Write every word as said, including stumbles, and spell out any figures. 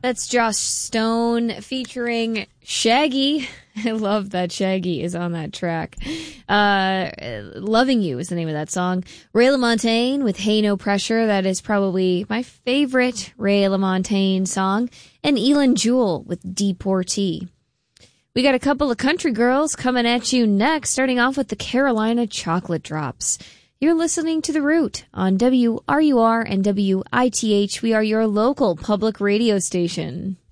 That's Joss Stone featuring Shaggy. I love that Shaggy is on that track. Uh, Loving You is the name of that song. Ray LaMontagne with Hey No Pressure. That is probably my favorite Ray LaMontagne song. And Elin Jewell with Deportee. We got a couple of country girls coming at you next, starting off with the Carolina Chocolate Drops. You're listening to The Root on W R U R and W I T H. We are your local public radio station.